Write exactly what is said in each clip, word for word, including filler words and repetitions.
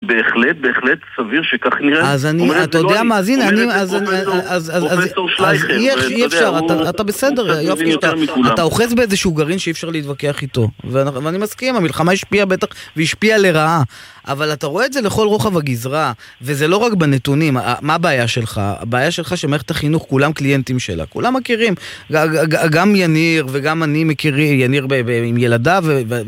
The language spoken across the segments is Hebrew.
בהחלט, בהחלט סביר שכך נראה. אז אני, אתה יודע מה, אז הנה, אני, אז, פרופסור שלייכר. אי אפשר, אתה בסדר, יופי, אתה אוחז באיזשהו גרעין שאי אפשר להתווכח איתו, ואני מסכים, המלחמה השפיעה בטח, והשפיעה לרעה, אבל אתה רואה את זה לכל רוחב הגזרה, וזה לא רק בנתונים. מה הבעיה שלך? הבעיה שלך שמערכת החינוך, כולם קליינטים שלה, כולם מכירים, גם יניר וגם אני מכירים, יניר עם ילדיו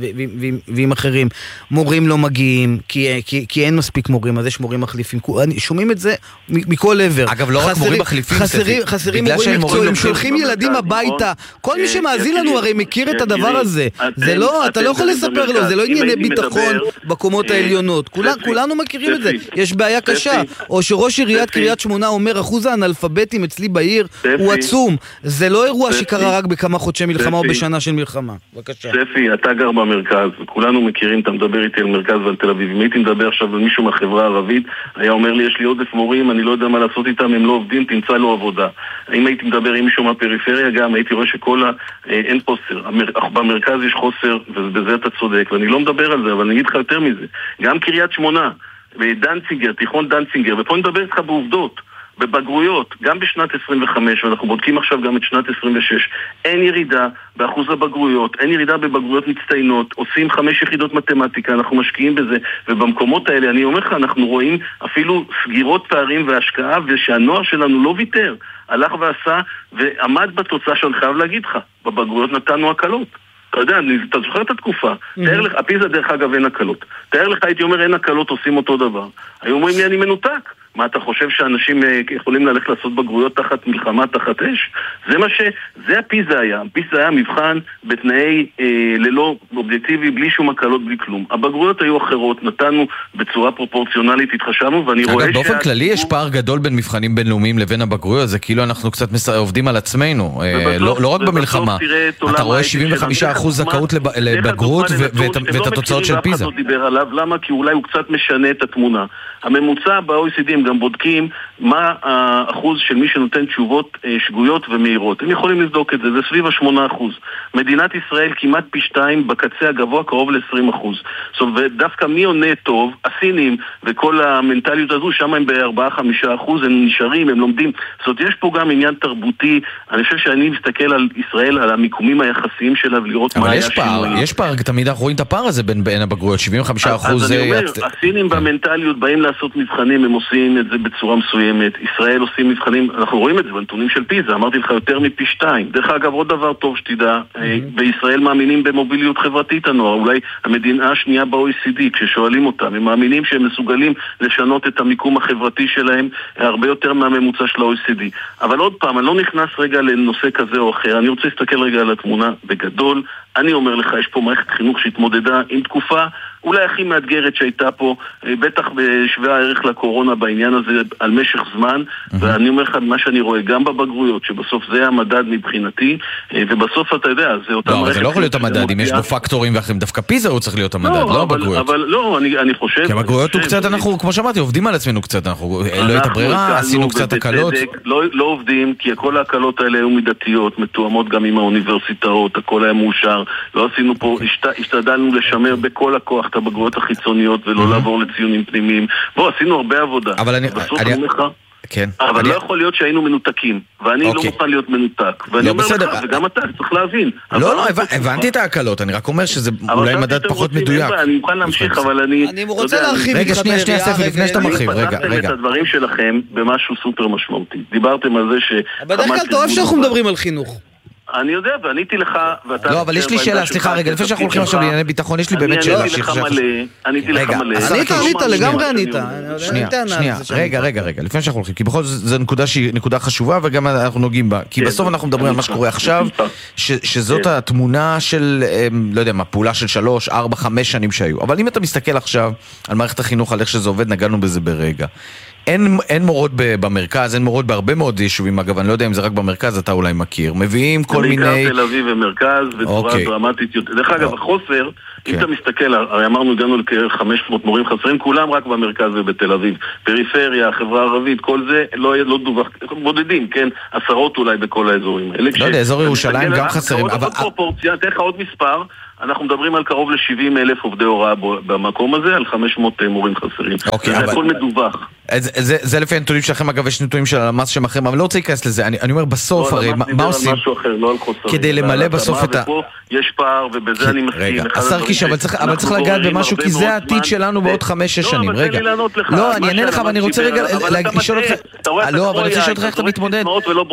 ועם אחרים, מורים לא מגיעים, כי אין מספיק מורים, אז יש מורים מחליפים, שומעים את זה מכל עבר. אגב, לא רק מורים מחליפים, חסרים מורים מקצועיים, שולחים ילדים הביתה, כל מי שמאזין לנו הרי מכיר את הדבר הזה, זה לא, אתה לא יכול לספר לו, זה לא ענייני ביטחון בקומות העליונות, כולנו מכירים את זה, יש בעיה קשה, או שראש עיריית קריית שמונה אומר, אחוז האנאלפביתים אצלי בעיר הוא עצום, זה לא אירוע שקרה רק בכמה חודשי מלחמה או בשנה של מלחמה. בבקשה. ספי, אתה גר במרכז, כולנו מכירים, אתה מדבר איתי על מרכז ועל תל אביב, אם הייתי מדבר עכשיו על מישהו מהחברה הערבית, היה אומר לי, יש לי עודף מורים, אני לא יודע מה לעשות איתם, הם לא עובדים, תמצא לו עבודה. אם הייתי מדבר עם מישהו מהפריפריה, גם הייתי רואה שכל ה... אין חוסר. במרכז יש חוסר, ובזה אתה צודק, ואני לא מדבר על זה, אבל אני אגיד לך יותר מזה. גם קריית שמונה, ודנצינגר, תיכון דנצינגר, ופה נדבר איתך בעובדות, בבגרויות, גם בשנת עשרים וחמש, ואנחנו בודקים עכשיו גם את שנת עשרים ושש, אין ירידה באחוז הבגרויות, אין ירידה בבגרויות מצטיינות, עושים חמש יחידות מתמטיקה, אנחנו משקיעים בזה, ובמקומות האלה, אני אומר לך, אנחנו רואים אפילו סגירות פערים והשקעה, ושהנוער שלנו לא ויתר, הלך ועשה, ועמד בתוצאה שאני חייב להגיד לך, בבגרויות נתנו הקלות. אתה יודע, אתה זוכר את התקופה, תאר לך, הפיזה דרך אגב אין הקלות, תאר לך הייתי אומר אין הקלות עושים אותו דבר, היו אומרים לי אני מנותק, מה אתה חושב שאנשים יכולים ללכת לעשות בגרויות תחת מלחמה, תחת אש? זה מה ש... זה הפיזה היה, הפיזה היה מבחן בתנאי אה, ללא אובייקטיבי, בלי שום הקלות, בלי כלום. הבגרויות היו אחרות, נתנו בצורה פרופורציונלית, התחשבנו, ואני רואה ש... אגב, באופן כללי יש פער גדול בין מבחנים בינלאומיים לבין הבגרויות, זה כאילו אנחנו קצת עובדים על עצמנו, לא רק במלחמה. אתה רואה שבעים וחמישה אחוז זכאות לבגרות ואת התוצאות של פיזה. למה? כי אולי הוא קצת משנה את התמונה. הממוצע ב-או אי סי די הם גם בודקים מה האחוז של מי שנותן תשובות שגויות ומהירות. הם יכולים לבדוק את זה, זה סביב ה-שמונה אחוז. מדינת ישראל כמעט פי שתיים, בקצה הגבוה קרוב ל-עשרים אחוז. זאת אומרת, דווקא מי עונה טוב, הסינים וכל המנטליות הזו, שם הם ב-ארבעה עד חמישה אחוז, הם נשארים, הם לומדים. זאת אומרת, יש פה גם עניין תרבותי. אני חושב שאני מסתכל על ישראל, על המיקומים היחסיים שלה, ולראות מה היה שינוי. אבל יש פער, תמיד אנחנו רואים את הפער הזה בין הבגרויות, שבעים וחמישה אחוז. אז אני אומר, הסינים במנטליות באים לעשות מבחנים, הם עושים את זה בצורה מסוימת. ישראל עושים מבחנים, אנחנו רואים את זה בנתונים של פיזה, אמרתי לך יותר מפי שתיים. דרך אגב, עוד דבר טוב שתדע, בישראל מאמינים במוביליות חברתית הנוער, אולי המדינה השנייה ב-או אי סי די, כששואלים אותם, הם מאמינים שהם מסוגלים לשנות את המיקום החברתי שלהם הרבה יותר מהממוצע של ה-או אי סי די. אבל עוד פעם, אני לא נכנס רגע לנושא כזה או אחר, אני רוצה להסתכל רגע על התמונה בגדול. אני אומר לך, יש פה מערכת חינוך שהתמודדה עם תקופה אולי הכי מאתגרת שהייתה פה, בטח בשווה הערך לקורונה בעניין הזה על משך זמן, ואני אומר לך מה שאני רואה גם בבגרויות, שבסוף זה המדד מבחינתי, ובסוף אתה יודע, זה אותה מערכת... לא, אבל זה לא יכול להיות המדד, אם יש בו פקטורים ואחרים, דווקא פיזה הוא צריך להיות המדד, לא הבגרויות. אבל לא, אני חושב... כי הבגרויות הוא קצת, אנחנו, כמו שאמרתי, עובדים על עצמנו קצת, אנחנו לא הייתה ברירה, עשינו קצת הקלות. לא עובדים, כי כל ההקלות האלה היו מידתיות, מתואמות גם עם האוניברסיטאות, הכל היה מאושר, לא עשינו פה, השתדלנו לשמר בכל הכוח את הבגרויות החיצוניות ולא לעבור לציונים פנימיים. בוא, עשינו הרבה עבודה. אבל אני... בסוף אני אומר לך, כן. אבל לא יכול להיות שהיינו מנותקים, ואני לא מוכן להיות מנותק. ואני אומר לך, וגם אתה צריך להבין. לא, לא, הבנתי את ההקלות, אני רק אומר שזה אולי מדד פחות מדויק. אני מוכן להמשיך, אבל אני... אני רוצה להרחיב... רגע, שנייה, שנייה, ספי, לפני שאתה מרחיב, רגע, רגע. פתחתם את הדברים שלכם במשהו סופר משמעותי. דיברתם על זה ש... בדרך כלל טוב שאנחנו מדברים על חינוך. אני יודע, ועניתי לך, ואתה... לא, אבל יש לי שאלה, סליחה רגע, לפני שאנחנו הולכים עכשיו לענייני ביטחון, יש לי באמת שאלה. עניתי לך מלא, עניתי לך מלא. ענית, ענית, לגמרי ענית. שנייה, שנייה, רגע, רגע, רגע, לפני שאנחנו הולכים, כי בכל זאת זו נקודה שהיא נקודה חשובה, וגם אנחנו נוגעים בה, כי בסוף אנחנו מדברים על מה שקורה עכשיו, שזאת התמונה של, לא יודע מה, פעולה של שלוש, ארבע, חמש שנים שהיו. אבל אם אתה מסתכל עכשיו על מערכת החינוך, על איך שזה עובד, נגענו בזה ברגע. אין, אין מורות במרכז, אין מורות בהרבה מאוד יישובים, אגב, אני לא יודע אם זה רק במרכז, אתה אולי מכיר. מביאים כל מיני... בעיקר תל אביב ומרכז, בצורה דרמטית יותר. דרך אגב, החוסר, אם אתה מסתכל, הרי אמרנו, הגענו לכ-חמש מאות מורים חסרים, כולם רק במרכז ובתל אביב. פריפריה, החברה הערבית, כל זה לא דווח, בודדים, כן? עשרות אולי בכל האזורים. לא יודע, אזור ירושלים גם חסרים. עוד פרופורציה, תלך עוד מספר, אנחנו מדברים על קרוב ל-שבעים אלף עובדי הוראה במקום הזה, על חמש מאות מורים חסרים. אוקיי, זה אבל... הכל מדווח. זה, זה, זה לפי הנתונים שלכם, אגב, יש נתונים של הלמ"ס שמאחרים, אבל לא רוצה להיכנס לזה. אני, אני אומר, בסוף, לא, הרי, מה, מה עושים? אחר, לא על חוסרים, כדי למלא בסוף את ה... יש פער, ובזה אני מסכים. השר קיש, אבל צריך, אבל צריך לגעת במשהו, כי זה העתיד שלנו בעוד חמש-שש שנים. רגע. לא, אני אענה לך, אבל אני רוצה רגע לשאול אותך... לא, אבל אני רוצה לשאול אותך איך אתה מתמודד.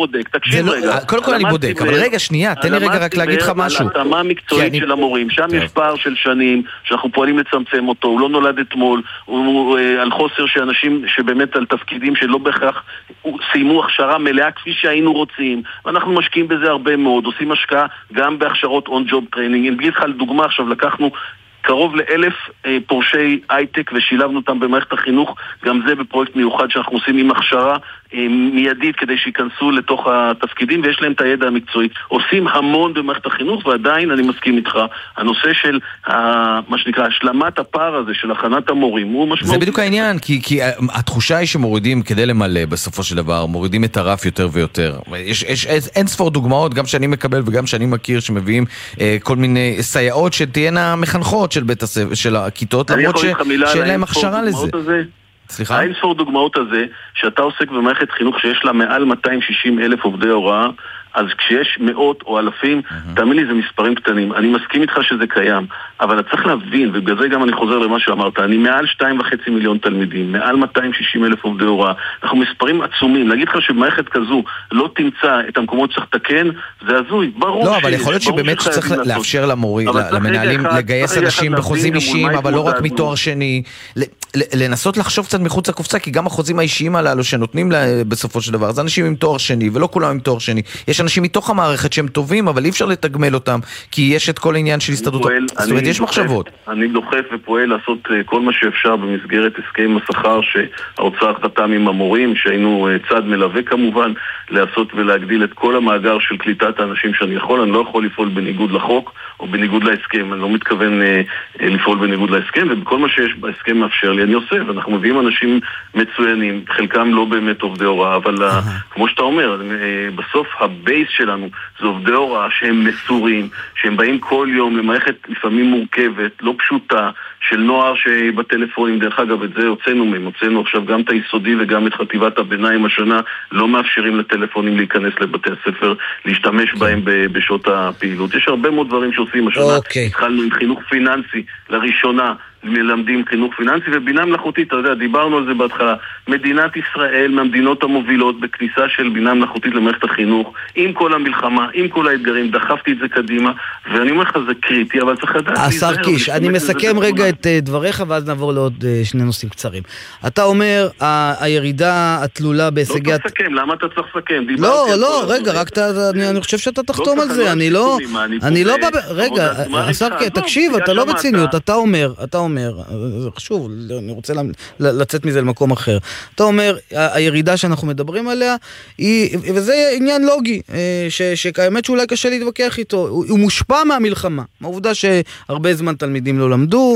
קודם כל אני בודק, אבל רגע, שנייה, תן לי רגע רק להגיד לך משהו. על התאמה מקצועית של המורים, שם יש פער של שנים, שאנחנו פועלים לצמצם אותו, הוא לא נולד אתמול, הוא על חוסר שאנשים שבאמת על תפקידים שלא בהכרח סיימו הכשרה מלאה כפי שהיינו רוצים, ואנחנו משקיעים בזה הרבה מאוד, עושים השקעה גם בהכשרות on-job training. אם בלי לך לדוגמה עכשיו לקחנו קרוב לאלף אה, פורשי הייטק ושילבנו אותם במערכת החינוך, גם זה בפרויקט מיוחד שאנחנו עושים עם הכשרה אה, מיידית כדי שיכנסו לתוך התפקידים ויש להם את הידע המקצועי. עושים המון במערכת החינוך ועדיין אני מסכים איתך, הנושא של ה, מה שנקרא השלמת הפער הזה של הכנת המורים הוא משמעות. זה בדיוק העניין, כי, כי התחושה היא שמורידים כדי למלא בסופו של דבר, מורידים את הרף יותר ויותר. יש, יש אין ספור דוגמאות, גם שאני מקבל וגם שאני מכיר, שמביאים אה, כל מיני סייעות שתהיינה מחנכות של בית הספר, של הכיתות, למרות שאין להם הכשרה לזה. סליחה? האין ספור דוגמאות הזה, שאתה עוסק במערכת חינוך שיש לה מעל מאתיים ושישים אלף עובדי הוראה, אז כשיש מאות או אלפים, תאמין לי זה מספרים קטנים. אני מסכים איתך שזה קיים, אבל אתה צריך להבין, ובגלל זה גם אני חוזר למה שאמרת, אני מעל שתיים וחצי מיליון תלמידים, מעל מאתיים ושישים אלף עובדי הוראה, אנחנו מספרים עצומים. להגיד לך שבמערכת כזו לא תמצא את המקומות שצריך לתקן, זה הזוי, ברור. לא, אבל יכול להיות שבאמת צריך לאפשר למורים, למנהלים לגייס אנשים בחוזים אישיים, אבל לא רק מתואר שני, לנסות לחשוב קצת מחוץ לקופסה, כי גם החוזים האישיים הללו שנותנים בסופו של דבר, זה אנשים עם תואר שני, ולא כולם עם תואר שני. יש אנשים מתוך המערכת שהם טובים, אבל אי אפשר לתגמל אותם, כי יש את כל העניין של הסתדרות. זאת אומרת, יש מחשבות. אני דוחף ופועל לעשות כל מה שאפשר במסגרת הסכם השכר שהאוצר חתם עם המורים, שהיינו צד מלווה כמובן, לעשות ולהגדיל את כל המאגר של קליטת האנשים שאני יכול. אני לא יכול לפעול בניגוד לחוק או בניגוד להסכם. אני לא מתכוון לפעול בניגוד להסכם, ובכל מה שיש בהסכם מאפשר לי, אני עושה. ואנחנו מביאים אנשים מצוינים, חלקם לא באמת עובדי הוראה, אבל כמו שאתה אומר, בסוף הבייס שלנו זה עובדי הוראה שהם מסורים, שהם באים כל יום למערכת לפעמים מורכבת, לא פשוטה, של נוער שבטלפונים, דרך אגב את זה הוצאנו מהם, הוצאנו עכשיו גם את היסודי וגם את חטיבת הביניים השנה, לא מאפשרים לטלפונים להיכנס לבתי הספר, להשתמש בהם בשעות הפעילות. יש הרבה מאוד דברים שעושים השנה, התחלנו עם חינוך פיננסי לראשונה, מלמדים חינוך פיננסי ובינה מלאכותית, אתה יודע, דיברנו על זה בהתחלה. מדינת ישראל מהמדינות המובילות בכניסה של בינה מלאכותית למערכת החינוך, עם כל המלחמה, עם כל האתגרים, דחפתי את זה קדימה, ואני אומר לך, זה קריטי, אבל צריך לדעת... השר קיש, אני מסכם רגע את דבריך, ואז נעבור לעוד שני נושאים קצרים. אתה אומר, הירידה התלולה בהישגי... לא צריך לסכם, למה אתה צריך לסכם? לא, לא, רגע, רק אני חושב שאתה תחתום על זה, אני לא... אני לא... רגע, השר קיש, תקשיב, אתה לא בציניות, אתה אומר, אתה אומר אומר, זה חשוב, אני רוצה לצאת מזה למקום אחר. אתה אומר, הירידה שאנחנו מדברים עליה, היא, וזה עניין לוגי, שכאמת שאולי קשה להתווכח איתו, הוא מושפע מהמלחמה. העובדה שהרבה זמן תלמידים לא למדו,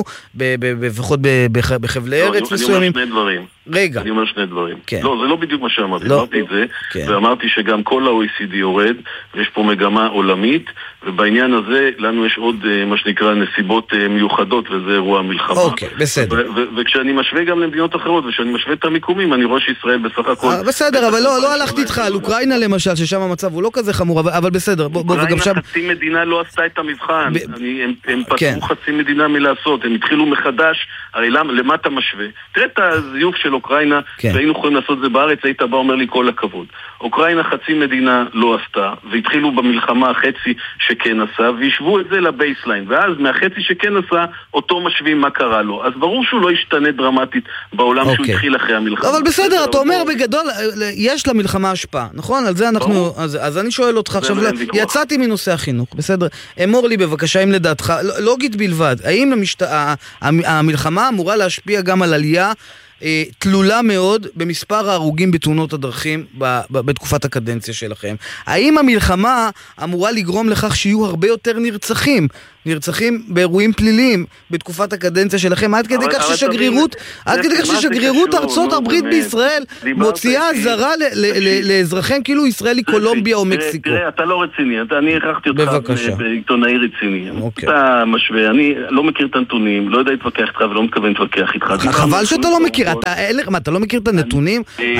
לפחות בחבלי ארץ מסוימים. אני אומר שני דברים. רגע. אני אומר שני דברים. כן. לא, זה לא בדיוק מה שאמרתי. לא. אמרתי את זה, כן. ואמרתי שגם כל ה-או אי סי די יורד, ויש פה מגמה עולמית, ובעניין הזה לנו יש עוד מה שנקרא נסיבות מיוחדות, וזה אירוע מלחמה. אוקיי, בסדר. ו- ו- וכשאני משווה גם למדינות אחרות, וכשאני משווה את המיקומים, אני רואה שישראל בסך הכל... בסדר, אבל לא, לא הלכתי איתך על אוקראינה למשל, ששם המצב הוא לא כזה חמור, אבל, אבל בסדר. בוא, בוא, וגם שם... אוקראינה חצי מדינה לא עשתה את המבחן. ב... אני, הם, הם פתחו כן. חצי מדינה מלעשות, הם התחילו מחדש, הרי למה, למה אתה משווה? תראה את הזיוף של אוקראינה, כן. והיינו יכולים לעשות זה בארץ, היית בא אומר לי כל הכבוד. אוקראינה חצי מדינה לא עשתה, והתחילו במלחמה החצי שכן עשה, וישבו את זה לבייסליין, ואז מהחצי שכן עשה, אותו משווים מה קרה לו. אז ברור שהוא לא ישתנה דרמטית בעולם okay. שהוא התחיל אחרי המלחמה. אבל בסדר, אתה אומר בגדול, יש למלחמה השפעה, נכון? על זה אנחנו... אז, אז אני שואל אותך, עכשיו יצאתי מנושא החינוך, בסדר? אמור לי בבקשה, אם לדעתך, לוגית בלבד, האם המשת... המלחמה אמורה להשפיע גם על עלייה תלולה מאוד במספר ההרוגים בתאונות הדרכים בתקופת הקדנציה שלכם. האם המלחמה אמורה לגרום לכך שיהיו הרבה יותר נרצחים? נרצחים באירועים פליליים בתקופת הקדנציה שלכם, עד כדי כך ששגרירות, עד כדי כך ששגרירות ארצות הברית בישראל מוציאה זרה לאזרחים כאילו ישראל היא קולומביה או מקסיקו. תראה, אתה לא רציני, אני הכרחתי אותך בעיתונאי רציני. אתה משווה, אני לא מכיר את הנתונים, לא יודע להתווכח איתך ולא מתכוון להתווכח איתך. חבל שאתה לא מכיר, אתה לא מכיר את הנתונים?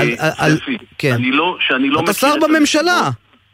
אתה שר בממשלה.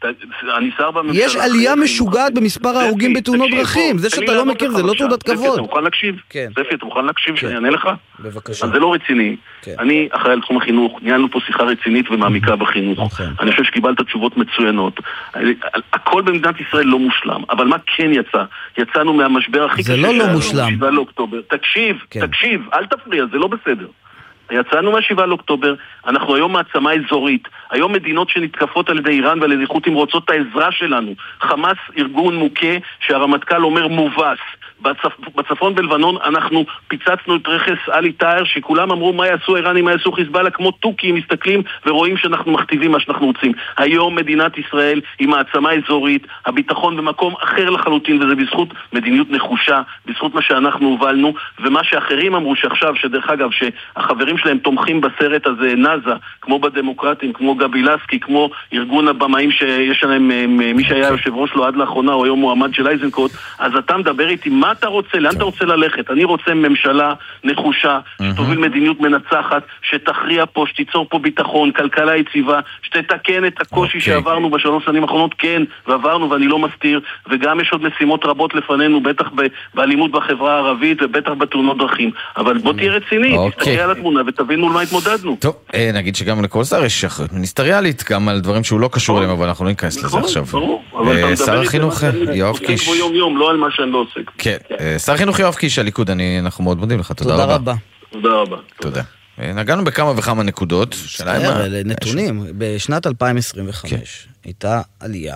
יש עלייה משוגעת במספר ההרוגים בתאונות דרכים. זה שאתה לא מכיר זה לא תעודת כבוד. אתה מוכן להקשיב? ספי, אתה מוכן להקשיב שאני אענה לך? בבקשה. אז זה לא רציני. אני אחראי על תחום החינוך, ניהלנו פה שיחה רצינית ומעמיקה בחינוך. אני חושב שקיבלת תשובות מצוינות. הכל במדינת ישראל לא מושלם, אבל מה כן יצא? יצאנו מהמשבר הכי קשה. זה לא לא מושלם. תקשיב, תקשיב, אל תפריע, זה לא בסדר. יצאנו מהשבעה לאוקטובר, אנחנו היום מעצמה אזורית, היום מדינות שנתקפות על ידי איראן ועל ידי חות'ים רוצות את העזרה שלנו. חמאס ארגון מוכה שהרמטכ"ל אומר מובס. בצפ... בצפון בלבנון אנחנו פיצצנו את רכס אלי טאר שכולם אמרו מה יעשו איראנים, מה יעשו חיזבאללה, כמו טוקים מסתכלים ורואים שאנחנו מכתיבים מה שאנחנו רוצים. היום מדינת ישראל היא מעצמה אזורית, הביטחון במקום אחר לחלוטין, וזה בזכות מדיניות נחושה, בזכות מה שאנחנו הובלנו, ומה שאחרים אמרו שעכשיו, שדרך אגב שהחברים שלהם תומכים בסרט הזה נאזה, כמו בדמוקרטים, כמו גבי לסקי, כמו ארגון הבמאים שיש להם, מי שהיה יושב ראש לו עד לאחרונה או היום מועמד של אייזנקוט. אז אתה מדבר איתי מה אתה רוצה, לאן אתה רוצה ללכת? אני רוצה ממשלה נחושה, שתוביל מדיניות מנצחת, שתכריע פה, שתיצור פה ביטחון, כלכלה יציבה, שתתקן את הקושי שעברנו בשלוש שנים האחרונות, כן, ועברנו ואני לא מסתיר, וגם יש עוד משימות רבות לפנינו, בטח באלימות בחברה הערבית ובטח בתאונות דרכים. אבל בוא תהיה רציני, תסתכל על התמונה ותבין מול מה התמודדנו. טוב, נגיד שגם לכל שר יש אחריות מיניסטריאלית, גם על דברים שהוא לא קשור אליהם, אבל אנחנו לא ניכנס לזה עכשיו. שר החינוך יואב קיש. לא על מה שאני לא עוסק. כן, שר החינוך יואב קיש, הליכוד, אנחנו מאוד מודים לך, תודה רבה. תודה רבה. תודה. נגענו בכמה וכמה נקודות. נתונים, בשנת אלפיים עשרים וחמש הייתה עלייה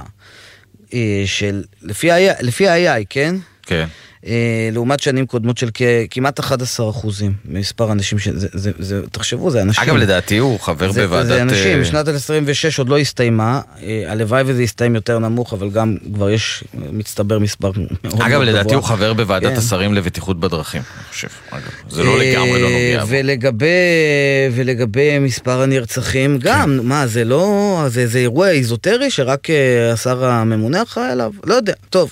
של, לפי ה-איי איי, כן? כן. לעומת שנים קודמות של כמעט אחד עשר אחוזים מספר אנשים, תחשבו, זה אנשים. אגב, לדעתי הוא חבר בוועדת... זה אנשים, בשנת עשרים ושש עוד לא הסתיימה, הלוואי וזה הסתיים יותר נמוך, אבל גם כבר יש מצטבר מספר מאוד גבוה. אגב, לדעתי הוא חבר בוועדת השרים לבטיחות בדרכים, אני חושב. זה לא לגמרי לא נוגע. ולגבי מספר הנרצחים, גם, מה, זה לא... זה אירוע איזוטרי שרק השר הממונה אחראי עליו? לא יודע, טוב.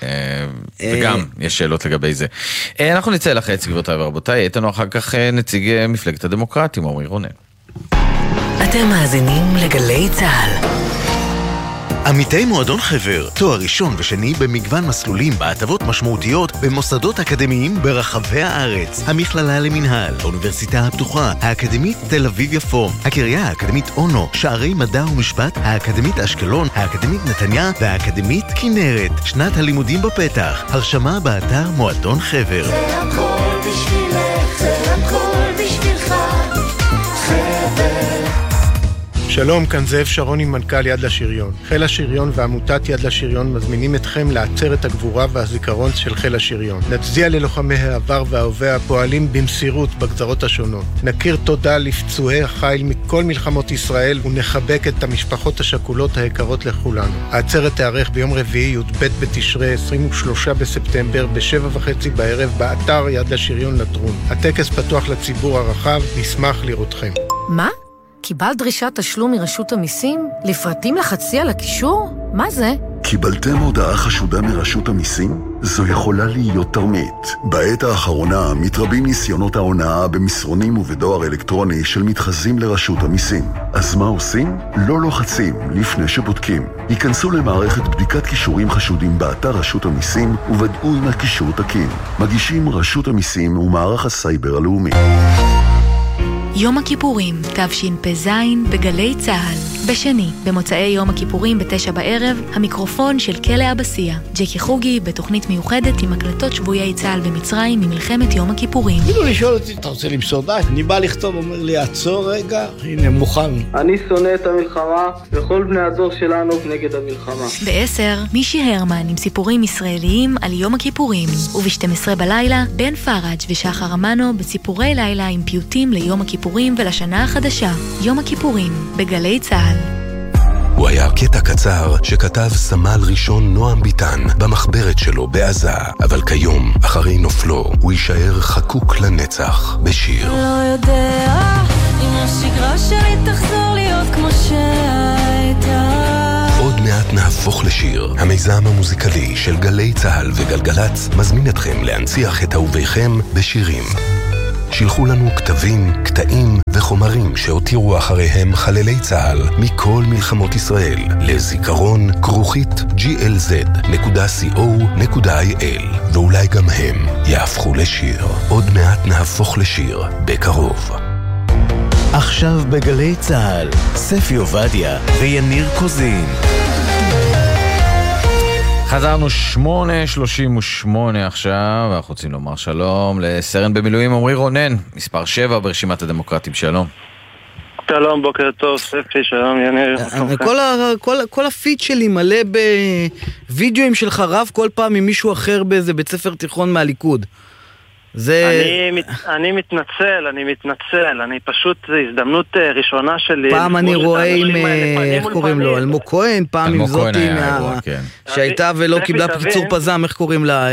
וגם יש שאלות לגבי זה. אנחנו נצא לחץ, גבירותיי ורבותיי, איתנו אחר כך נציג מפלגת הדמוקרטים, עמרי רונן. אתם מאזינים לגלי צהל. עמיתי מועדון חבר, תואר ראשון ושני במגוון מסלולים בהטבות משמעותיות במוסדות אקדמיים ברחבי הארץ. המכללה למנהל, האוניברסיטה הפתוחה, האקדמית תל אביב יפו, הקריה האקדמית אונו, שערי מדע ומשפט, האקדמית אשקלון, האקדמית נתניה והאקדמית כנרת. שנת הלימודים בפתח, הרשמה באתר מועדון חבר. זה הכל בשבילך, זה הכל בשבילך, חבר. שלום, כאן זאב שרוני, מנכ"ל יד לשריון. חיל השריון ועמותת יד לשריון מזמינים אתכם לעצרת הגבורה והזיכרון של חיל השריון. נצדיע ללוחמי העבר וההווה הפועלים במסירות בגזרות השונות. נכיר תודה לפצועי החיל מכל מלחמות ישראל ונחבק את המשפחות השכולות היקרות לכולנו. העצרת תארך ביום רביעי י"ב בתשרי עשרים ושלושה בספטמבר בשבע וחצי בערב באתר יד לשריון לטרון. הטקס פתוח לציבור הרחב, נשמח לראותכם. מה? קיבלת דרישת תשלום מרשות המיסים? לפרטים לחצי על הקישור? מה זה? קיבלתם הודעה חשודה מרשות המיסים? זו יכולה להיות תרמית. בעת האחרונה מתרבים ניסיונות ההונאה במסרונים ובדואר אלקטרוני של מתחזים לרשות המיסים. אז מה עושים? לא לוחצים לפני שבודקים. היכנסו למערכת בדיקת קישורים חשודים באתר רשות המיסים וודאו אם הקישור תקין. מגישים רשות המיסים ומערך הסייבר הלאומי. יום הכיפורים, תשפ"ז בגלי צהל. בשני, במוצאי יום הכיפורים בתשע בערב, המיקרופון של כלא אבסיה. ג'קי חוגי בתוכנית מיוחדת עם הקלטות שבויי צה"ל במצרים ממלחמת יום הכיפורים. כאילו לשאול אותי, אתה רוצה למסור די? אני בא לכתוב, אומר לי, עצור רגע, הנה מוכן. אני שונא את המלחמה, וכל בני הדור שלנו נגד המלחמה. בעשר, מישי הרמן עם סיפורים ישראליים על יום הכיפורים. וב-שתים עשרה בלילה, בן פראג' ושחר אמנו בסיפורי לילה עם פיוטים ליום הכיפורים ולשנה החדשה. יום הכיפורים, בגלי צה"ל. הוא היה קטע קצר שכתב סמל ראשון נועם ביטן במחברת שלו בעזה, אבל כיום, אחרי נופלו, הוא יישאר חקוק לנצח בשיר. לא יודע אם השגרה שלי תחזור להיות כמו שהייתה. עוד מעט נהפוך לשיר. המיזם המוזיקלי של גלי צהל וגלגלץ מזמין אתכם להנציח את אהוביכם בשירים. שילחו לנו כתבים, קטעים וחומרים שהותירו אחריהם חללי צהל מכל מלחמות ישראל לזיכרון כרוכית ג'י אל זד נקודה סי או נקודה איי אל, ואולי גם הם יהפכו לשיר. עוד מעט נהפוך לשיר בקרוב. עכשיו בגלי צהל, ספי עובדיה ויניר קוזין. חזרנו שמונה שלושים ושמונה עכשיו, ואנחנו רוצים לומר שלום לסרן במילואים עמרי רונן, מספר שבע ברשימת הדמוקרטים. שלום. שלום, בוקר טוב, ספי, שלום יניר. כל, כל, כל הפיד שלי מלא בווידאוים שלך רב כל פעם עם מישהו אחר באיזה בית ספר תיכון מהליכוד. זה... אני, אני מתנצל, אני מתנצל, אני פשוט, זו הזדמנות ראשונה שלי. פעם אני רואה עם, איך קוראים לו, אלמו כהן, פעם עם זאתי שהייתה ולא קיבלה פיצור פזם, איך קוראים לה?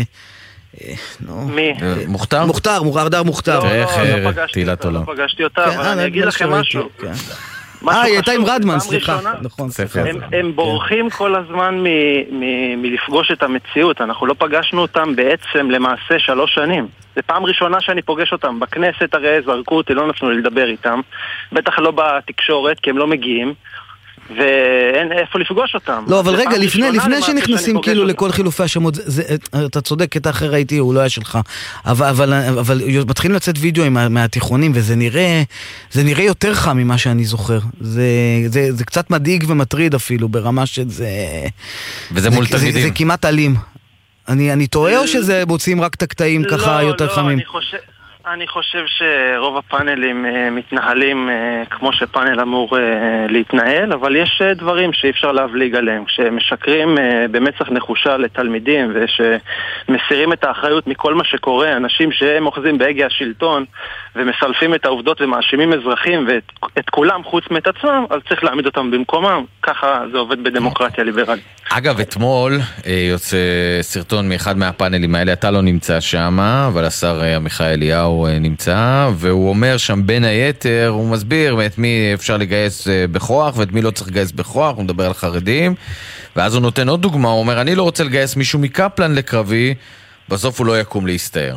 מי? מוכתר? מוכתר, מוכתר מוכתר. לא פגשתי אותה, אבל אני אגיד לכם משהו. אה, היא הייתה עם רדמן, סליחה. הם בורחים כל הזמן מלפגוש את המציאות. אנחנו לא פגשנו אותם בעצם למעשה שלוש שנים. זה פעם ראשונה שאני פוגש אותם. בכנסת הרי זרקו אותי, לא נתנו לדבר איתם. בטח לא בתקשורת, כי הם לא מגיעים. ואין איפה לפגוש אותם. לא, אבל רגע, לפני, לפני שנכנסים כאילו לכל חילופי השמות, אתה צודק, קטע אחר ראיתי, הוא לא היה שלך, אבל מתחילים לצאת וידאוים מהתיכונים, וזה נראה, זה נראה יותר חם ממה שאני זוכר. זה קצת מדאיג ומטריד אפילו, ברמה שזה... וזה מול תלמידים. זה כמעט אלים. אני טועה או שזה מוצאים רק את הקטעים ככה יותר חמים? לא, לא, אני חושב... אני חושב שרוב הפאנלים uh, מתנהלים uh, כמו שפאנל אמור uh, להתנהל, אבל יש uh, דברים שאי אפשר להבליג עליהם. כשמשקרים uh, במצח נחושה לתלמידים ושמסירים את האחריות מכל מה שקורה, אנשים שהם אוחזים בהגה השלטון ומסלפים את העובדות ומאשימים אזרחים ואת את כולם חוץ מאת עצמם, אז צריך להעמיד אותם במקומם. ככה זה עובד בדמוקרטיה ליברלית. אגב, אתמול יוצא סרטון מאחד מהפאנלים האלה, אתה לא נמצא שם, אבל השר עמיחי אליהו נמצא, והוא אומר שם בין היתר, הוא מסביר את מי אפשר לגייס בכוח ואת מי לא צריך לגייס בכוח, הוא מדבר על חרדים, ואז הוא נותן עוד דוגמה, הוא אומר, אני לא רוצה לגייס מישהו מקפלן לקרבי, בסוף הוא לא יקום להסתער.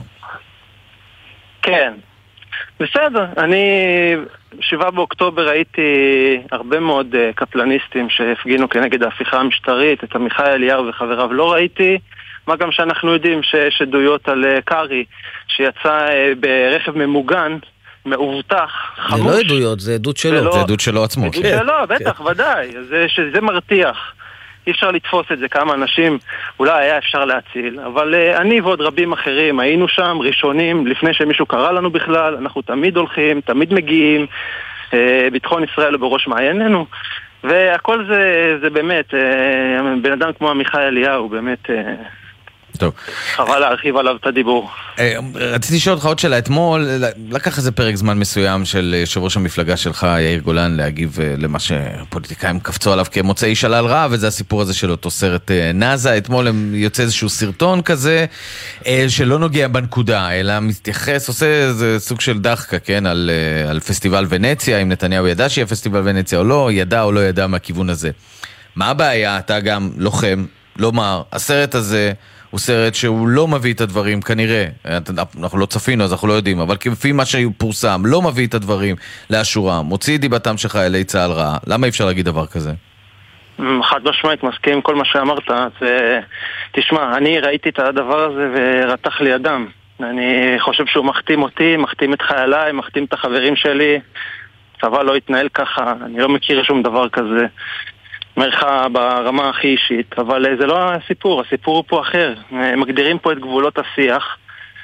כן, בסדר, אני שבעה באוקטובר ראיתי הרבה מאוד קפלניסטים שהפגינו כנגד ההפיכה המשטרית, את עמיחי אליהו וחבריו לא ראיתי, מה גם שאנחנו יודעים שיש עדויות על קרי שיצא ברכב ממוגן, מאובטח, חמוש. זה לא עדויות, זה עדות שלו. זה עדות שלו עצמו. עדות שלו, בטח, ודאי, שזה מרתיח. אי אפשר לתפוס את זה, כמה אנשים אולי היה אפשר להציל, אבל uh, אני ועוד רבים אחרים היינו שם ראשונים לפני שמישהו קרא לנו בכלל, אנחנו תמיד הולכים, תמיד מגיעים, uh, ביטחון ישראל בראש מעיינינו, והכל זה, זה באמת, uh, בן אדם כמו עמיחי אליהו, באמת... Uh, טוב. חבל להרחיב עליו את הדיבור. רציתי לשאול אותך עוד שאלה, אתמול לקח איזה פרק זמן מסוים של יושב ראש המפלגה שלך, יאיר גולן, להגיב למה שפוליטיקאים קפצו עליו כמוצאי שלל רע, וזה הסיפור הזה של אותו סרט נאזה. אתמול יוצא איזשהו סרטון כזה, שלא נוגע בנקודה, אלא מתייחס, עושה איזה סוג של דחקה, כן, על, על פסטיבל ונציה, אם נתניהו ידע שיהיה פסטיבל ונציה או לא, ידע או לא ידע מהכיוון הזה. מה הבעיה? אתה גם לוחם, לומר, הסרט הזה הוא סרט שהוא לא מביא את הדברים, כנראה, אנחנו לא צפינו אז אנחנו לא יודעים, אבל כפי מה שפורסם, לא מביא את הדברים לאשורם, מוציא דיבתם של חיילי צה"ל רעה. למה אי אפשר להגיד דבר כזה? חד משמעית, מסכים עם כל מה שאמרת. זה... תשמע, אני ראיתי את הדבר הזה ורתח לי אדם. אני חושב שהוא מחתים אותי, מחתים את חייליי, מחתים את החברים שלי. הצבא לא יתנהל ככה, אני לא מכיר שום דבר כזה. מרחה ברמה הכי אישית, אבל זה לא הסיפור, הסיפור הוא פה אחר. מגדירים פה את גבולות השיח.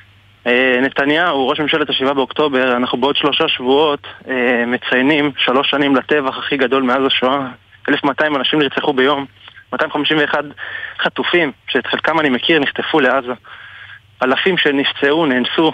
נתניהו, ראש ממשלת השבעה באוקטובר, אנחנו בעוד שלושה שבועות מציינים שלוש שנים לטבח הכי גדול מאז השואה. אלף ומאתיים אנשים נרצחו ביום, מאתיים חמישים ואחד חטופים, שאת חלקם אני מכיר, נחטפו לעזה. אלפים שנפצעו, נאנסו.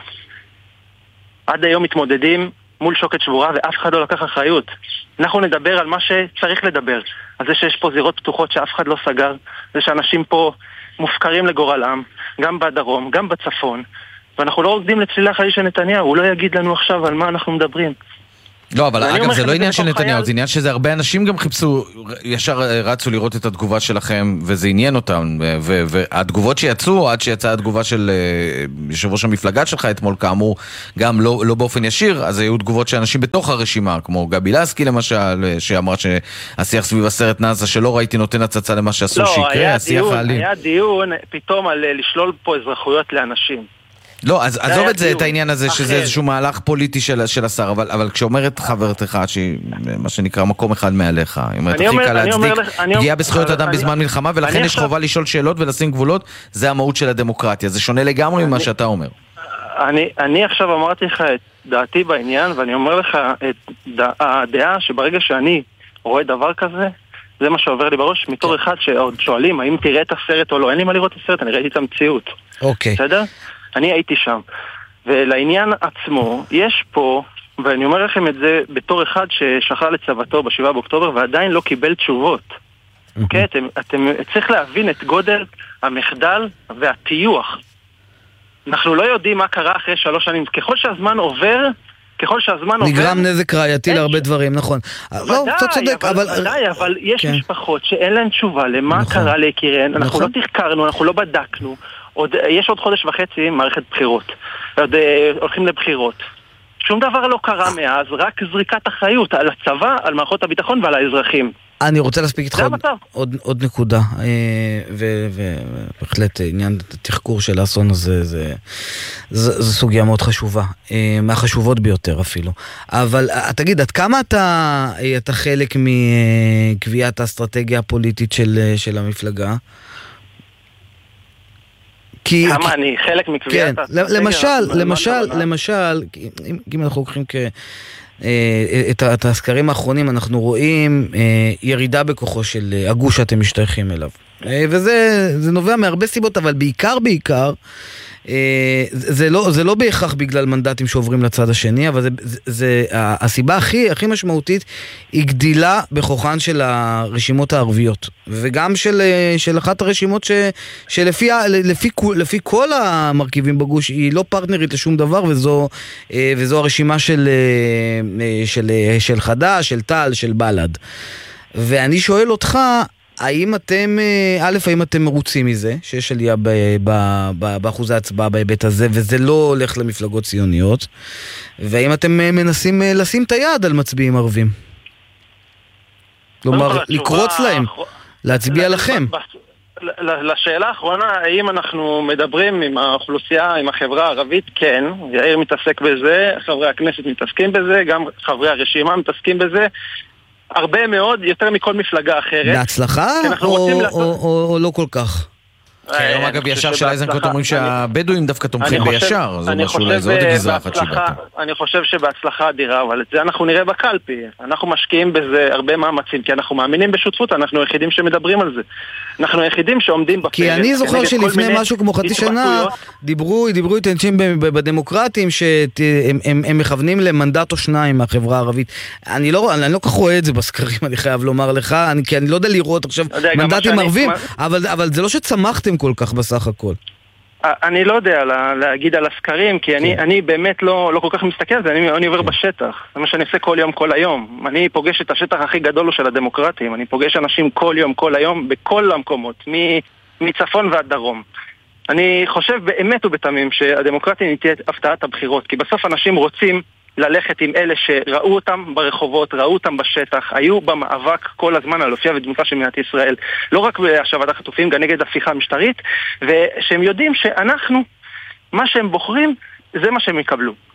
עד היום מתמודדים מול שוקת שבורה ואף אחד לא לקח אחריות. אנחנו נדבר על מה שצריך לדבר. על זה שיש פה זירות פתוחות שאף אחד לא סגר. זה שאנשים פה מופקרים לגורלם, גם בדרום, גם בצפון. ואנחנו לא רוקדים לצלילי החיים של נתניהו. הוא לא יגיד לנו עכשיו על מה אנחנו מדברים. לא, אבל אגב זה לא עניין של נתניהו, זה עניין שזה הרבה אנשים גם חיפשו, ישר רצו לראות את התגובה שלכם, וזה עניין אותם, והתגובות שיצאו, עד שיצאה התגובה של יושב ראש המפלגה שלך אתמול, כאמור, גם לא באופן ישיר, אז היו תגובות שאנשים בתוך הרשימה, כמו גבי לסקי למשל, שאמרה שהשיח סביב הסרט נאזה, שלא ראיתי נותן הצצה למה שאסור שיקרה, השיח האלים. היה דיון פתאום על לשלול פה אזרחויות לאנשים. לא, אז עזוב את זה, את העניין הזה, שזה איזשהו מהלך פוליטי של השר, אבל כשאומרת חברתך, שהיא מה שנקרא מקום אחד מעליך, היא אומרת, הכי קל להצדיק פגיעה בזכויות אדם בזמן מלחמה, ולכן יש חובה לשאול שאלות ולשים גבולות, זה המהות של הדמוקרטיה, זה שונה לגמרי ממה שאתה אומר. אני עכשיו אמרתי לך את דעתי בעניין, ואני אומר לך את הדעה שברגע שאני רואה דבר כזה, זה מה שעובר לי בראש, מתור אחד שעוד שואלים, האם תראה את הסרט או לא, אין לי מה לראות את הסרט, אני ראיתי את המציאות. אוקיי. בסדר? אני הייתי שם. ולעניין עצמו, יש פה, ואני אומר לכם את זה בתור אחד ששחרר לצוותו בשבעה באוקטובר, ועדיין לא קיבל תשובות. אוקיי? אתם, אתם צריך להבין את גודל המחדל והטיוח. אנחנו לא יודעים מה קרה אחרי שלוש שנים. ככל שהזמן עובר, ככל שהזמן עובר... נגרם נזק ראייתי להרבה דברים, נכון. לא, אתה צודק, אבל... ודאי, אבל יש משפחות שאין להן תשובה למה קרה ליקיריהן. אנחנו לא תחקרנו, אנחנו לא בדקנו. עוד, יש עוד חודש וחצי מערכת בחירות. עוד הולכים לבחירות. שום דבר לא קרה מאז, רק זריקת אחריות על הצבא, על מערכות הביטחון ועל האזרחים. אני רוצה להספיק איתך עוד, עוד, עוד נקודה, ובהחלט עניין התחקור של האסון הזה, זה, זה, זה סוגיה מאוד חשובה, מהחשובות ביותר אפילו. אבל תגיד, עד כמה אתה, אתה חלק מקביעת האסטרטגיה הפוליטית של, של המפלגה? כי, כמה כי, אני חלק מקביעת... כן, למשל, למשל, למשל, אם, אם אנחנו לוקחים כ... את, את הסקרים האחרונים, אנחנו רואים ירידה בכוחו של הגוש שאתם משתייכים אליו. וזה זה נובע מהרבה סיבות, אבל בעיקר, בעיקר, זה לא, זה לא בהכרח בגלל מנדטים שעוברים לצד השני, אבל זה, זה, זה, הסיבה הכי, הכי משמעותית היא גדילה בכוחן של הרשימות הערביות, וגם של, של אחת הרשימות ש, שלפי, לפי, לפי כל המרכיבים בגוש היא לא פרטנרית לשום דבר, וזו, וזו הרשימה של, של, של חד"ש, של טל, של בל"ד. ואני שואל אותך, האם אתם, א', האם אתם מרוצים מזה, שיש עלייה באחוזי ההצבעה בהיבט הזה, וזה לא הולך למפלגות ציוניות, והאם אתם מנסים לשים את היד על מצביעים ערבים? כלומר, לקרוץ להם, להצביע לכם. לשאלה האחרונה, האם אנחנו מדברים עם האוכלוסייה, עם החברה הערבית? כן, יאיר מתעסק בזה, חברי הכנסת מתעסקים בזה, גם חברי הרשימה מתעסקים בזה, הרבה מאוד, יותר מכל מפלגה אחרת. בהצלחה או לא כל כך? היום אגב ישר של איזנקוט אומרים שהבדואים דווקא תומכים בישר, זה משהו, זה עוד גזרה אחת שבאתם. אני חושב שבהצלחה אדירה, אבל את זה אנחנו נראה בקלפי. אנחנו משקיעים בזה הרבה מאמצים, כי אנחנו מאמינים בשותפות, אנחנו היחידים שמדברים על זה. אנחנו היחידים שעומדים בפרק. כי אני זוכר שלפני משהו כמו חצי שנה, דיברו, דיברו את אנשים בדמוקרטים שהם מכוונים למנדט או שניים מהחברה הערבית. אני לא, אני לא כך רואה את זה בסקרים, אני חייב לומר לך, כי אני לא יודע לראות עכשיו מנדטים ערבים, אבל זה לא שצמחתם כל כך בסך הכל. אני לא יודע להגיד על הסקרים, כי אני, אני באמת לא, לא כל כך מסתכל על זה, אני, אני עובר בשטח. זה מה שאני עושה כל יום, כל היום. אני פוגש את השטח הכי גדול של הדמוקרטים. אני פוגש אנשים כל יום, כל היום, בכל המקומות, מצפון ועד דרום. אני חושב באמת ובתמים שהדמוקרטיה תהיה הפתעת הבחירות, כי בסוף אנשים רוצים ללכת עם אלה שראו אותם ברחובות, ראו אותם בשטח, היו במאבק כל הזמן על אופייה ודמותה של מדינת ישראל, לא רק בהשבת החטופים, גם נגד הפיכה המשטרית, ושהם יודעים שאנחנו, מה שהם בוחרים, זה מה שהם יקבלו.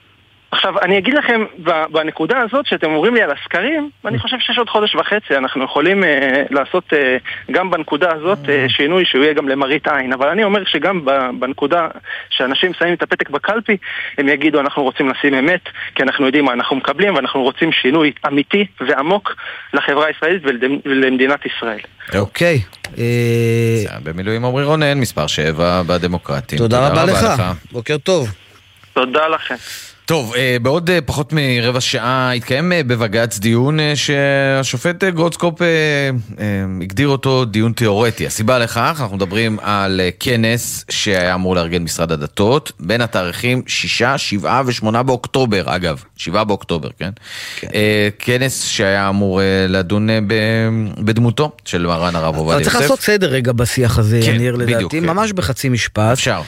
עכשיו, אני אגיד לכם, בנקודה הזאת שאתם אומרים לי על הסקרים, ואני חושב שיש עוד חודש וחצי, אנחנו יכולים אה, לעשות אה, גם בנקודה הזאת אה, שינוי שהוא יהיה גם למראית עין, אבל אני אומר שגם בנקודה שאנשים שמים את הפתק בקלפי, הם יגידו אנחנו רוצים לשים אמת, כי אנחנו יודעים מה אנחנו מקבלים, ואנחנו רוצים שינוי אמיתי ועמוק לחברה הישראלית ולמדינת ישראל. אוקיי. במילואים עמרי רונן, מספר שבע בדמוקרטים. תודה רבה לך, בוקר טוב. תודה לכם. טוב, בעוד פחות מרבע שעה התקיים בבג"ץ דיון שהשופט גרודסקופ הגדיר אותו דיון תיאורטי. הסיבה לכך, אנחנו מדברים על כנס שהיה אמור לארגן משרד הדתות בין התאריכים שישה, שבעה ושמונה באוקטובר, אגב, שבעה באוקטובר, כן? כן. כנס שהיה אמור לדון בדמותו של מרן הרב עובדיה יוסף. צריך לעשות סדר רגע בשיח הזה, כן, יניר, לדעתי, בדיוק, ממש בחצי משפט. אפשר.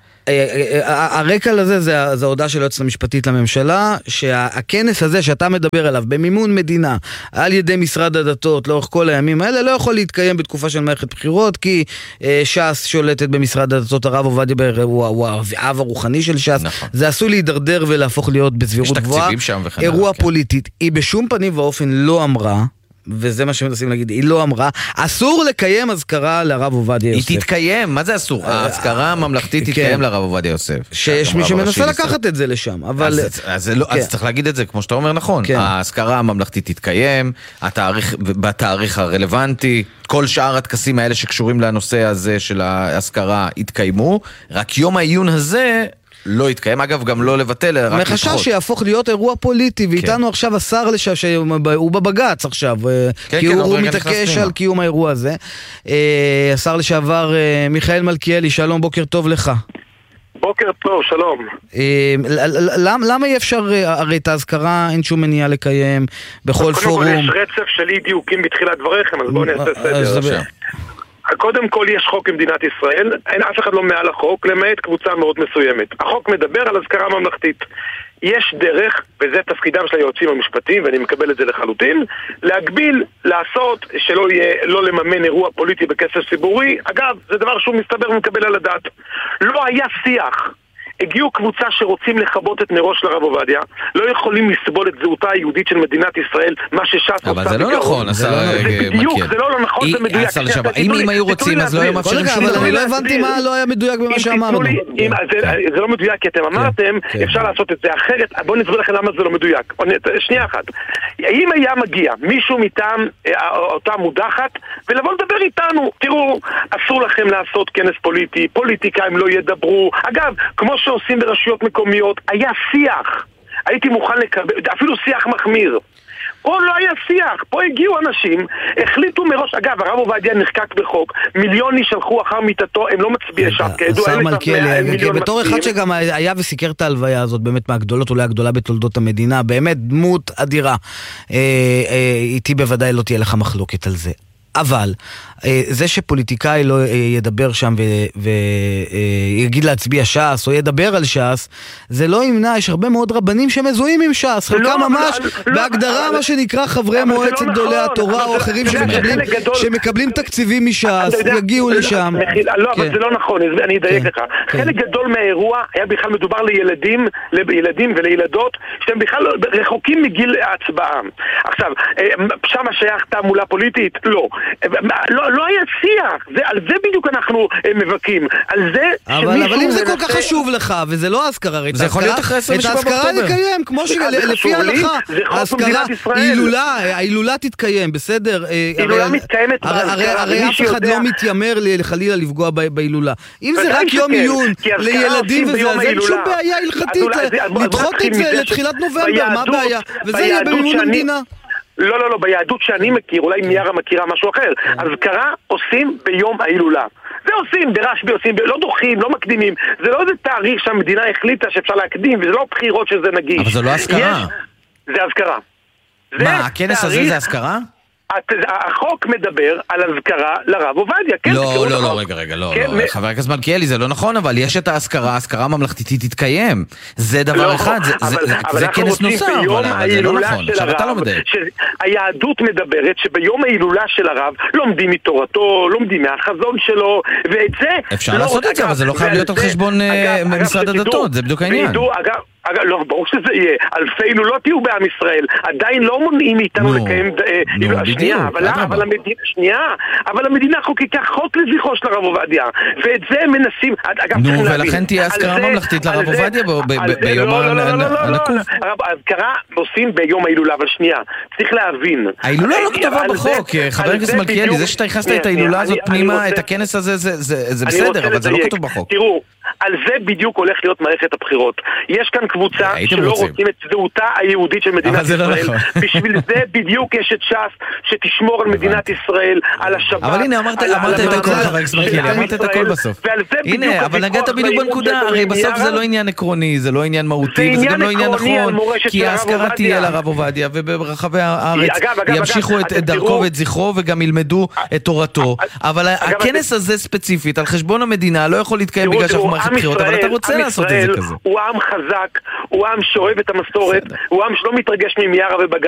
הרקע לזה זה, זה ההודעה של היועצת המשפטית לממשלה, שהכנס הזה שאתה מדבר עליו במימון מדינה על ידי משרד הדתות לאורך כל הימים האלה לא יכול להתקיים בתקופה של מערכת בחירות, כי ש"ס שולטת במשרד הדתות, הרב עובדיה הוא, הוא האב הרוחני של ש"ס, נכון. זה עשוי להידרדר ולהפוך להיות בסבירות גבוהה אירוע כן. פוליטית. היא בשום פנים ואופן לא אמרה, וזה מה שמנסים להגיד, היא לא אמרה, אסור לקיים אזכרה לרב עובדיה יוסף. היא תתקיים, מה זה אסור? האזכרה הממלכתית תתקיים לרב עובדיה יוסף. שיש מי שמנסה לקחת את זה לשם, אבל... אז צריך להגיד את זה, כמו שאתה אומר, נכון. האזכרה הממלכתית תתקיים, בתאריך הרלוונטי, כל שאר הטקסים האלה שקשורים לנושא הזה של האזכרה התקיימו, רק יום העיון הזה... לא יתקיים, אגב, גם לא לבטל, רק לדחות. מחשש שיהפוך להיות אירוע פוליטי, ואיתנו עכשיו השר לשם, שהוא בבג"ץ עכשיו, כי הוא מתעקש על קיום האירוע הזה. השר לשעבר מיכאל מלכיאלי, שלום, בוקר טוב לך. בוקר טוב, שלום. למה אי אפשר, הרי את ההזכרה אין שום מניעה לקיים בכל פורום? יש רצף של אי דיוקים בתחילת דבריכם, אז בואו נעשה סדר. קודם כל יש חוק במדינת ישראל, אין אף אחד לא מעל החוק, למעט קבוצה מאוד מסוימת. החוק מדבר על הזכרה ממלכתית. יש דרך, וזה תפקידם של היועצים המשפטיים, ואני מקבל את זה לחלוטין, להגביל, לעשות, שלא יהיה, לא לממן אירוע פוליטי בכסף ציבורי. אגב, זה דבר שהוא מסתבר ומקבל על הדעת. לא היה שיח. הגיעו קבוצה שרוצים לחבות את נרו של הרב עובדיה, לא יכולים לסבול את זהותה היהודית של מדינת ישראל, מה שש"ס... אבל זה לא נכון, השר מלכיאלי. בדיוק, זה לא נכון, זה מדויק. אם היו רוצים, אז לא היו מאפשרים שום דבר. אבל אני לא הבנתי מה לא היה מדויק במה שאמרנו. זה לא מדויק, כי אתם אמרתם, אפשר לעשות את זה אחרת, בואו נסביר לכם למה זה לא מדויק. שנייה אחת. אם היה מגיע מישהו מטעם אותה מודחת, ולבוא לדבר איתנו, תראו, אסור לכם לעשות כנס פוליטי, פוליטיקאים לא ידברו. אגב, כמו שעושים ברשויות מקומיות, היה שיח. הייתי מוכן לקבל, אפילו שיח מחמיר. פה לא היה שיח, פה הגיעו אנשים, החליטו מראש, אגב, הרב עובדיה נחקק בחוק, מיליוני שלחו אחר מיטתו, הם לא מצביעי ש"ס, כידוע, השר מלכיאלי, בתור אחד שגם היה וסיקר את ההלוויה הזאת, באמת מהגדולות, אולי הגדולה בתולדות המדינה, באמת דמות אדירה, איתי בוודאי לא תהיה לך מחלוקת על זה. אבל זה שפוליטיקאי לא ידבר שם ויגיד להצביע ש"ס או ידבר על ש"ס, זה לא ימנע, יש הרבה מאוד רבנים שמזוהים עם ש"ס, חלקם ממש בהגדרה מה שנקרא חברי מועצת גדולי התורה או אחרים שמקבלים תקציבים מש"ס, יגיעו לשם. לא, אבל זה לא נכון, אני אדייק לך. חלק גדול מהאירוע היה בכלל מדובר לילדים, לילדים ולילדות שהם בכלל רחוקים מגיל ההצבעה. עכשיו, שם שייך תעמולה פוליטית? לא. לא, לא היה שיח, זה, על זה בדיוק אנחנו מבקים, על זה אבל, אבל אם זה כל כך חשוב לך, וזה לא ההזכרה, זה יכול להיות אחרי עשרים ושבעה באוקטובר. את ההזכרה לקיים, כמו שלפי ההלכה, ההזכרה, ההילולה, ההילולה תתקיים, בסדר? הילולה מתקיימת הרי אף אחד לא מתיימר חלילה לפגוע בהילולה. אם זה רק יום עיון לילדים וזה, אז אין שום בעיה הלכתית, לדחות את זה לתחילת נובמבר, מה הבעיה? וזה יהיה במימון המדינה. לא, לא, לא, ביהדות שאני מכיר, אולי מיארה מכירה משהו אחר, אזכרה עושים ביום ההילולה. זה עושים, ברשב"י עושים, לא דוחים, לא מקדימים. זה לא איזה תאריך שהמדינה החליטה שאפשר להקדים, וזה לא בחירות שזה נגיש. אבל זה לא אזכרה. זה אזכרה. מה, הכנס הזה זה אזכרה? החוק מדבר על אזכרה לרב עובדיה. לא, לא, לא, רגע, רגע, לא. חבר הכנסת מלכיאלי, זה לא נכון, אבל יש את האזכרה, האזכרה הממלכתית תתקיים. זה דבר אחד, זה כנס נוסף, אבל זה לא נכון. עכשיו אתה לא מדייק. היהדות מדברת שביום ההילולה של הרב לומדים מתורתו, לומדים מהחזון שלו, ואת זה... אפשר לעשות את זה, אבל זה לא חייב להיות על חשבון משרד הדתות, זה בדיוק העניין. אגב, לא, ברור שזה יהיה. אלפי הילולות יהיו בעם ישראל. עדיין לא מונעים מאיתנו לקיים... נו, בדיוק. שנייה, אבל המדינה חוקקה חוק לזכרו של הרב עובדיה. ואת זה מנסים... נו, ולכן תהיה אזכרה ממלכתית לרב עובדיה ביום הנקוב. האזכרה עושים ביום ההילולה, אבל שנייה, צריך להבין. ההילולה לא כתובה בחוק, חבר הכנסת מלכיאלי, זה שאתה הכנסת את ההילולה הזאת פנימה, את הכנס הזה, זה בסדר, אבל זה לא כתוב בחוק. תראו, על זה בדיוק הולך להיות מערכת הבחירות. יש כאן קבוצה שלא רוצים את זהותה היהודית של מדינת ישראל. בשביל זה בדיוק יש את ש"ס שתשמור על מדינת ישראל, על השבת. אבל הנה, אמרת את הכל, חבר הכנסת מלכיאלי, אמרת את הכל בסוף. הנה, אבל נגעת בדיוק בנקודה, הרי בסוף זה לא עניין עקרוני, זה לא עניין מהותי, וזה גם לא עניין נכון, כי ההזכרה תהיה לרב עובדיה, וברחבי הארץ ימשיכו את דרכו ואת זכרו, וגם ילמדו את תורתו. אבל הכנס הזה ספציפית, על חשבון המדינה, לא יכול להתקיים בגלל שאנחנו מערכת בחירות, אבל אתה רוצה לעשות את זה כזה. הוא עם חזק, הוא עם שאוהב את המסורת, הוא עם שלא מתרגש ממיארה ובגן.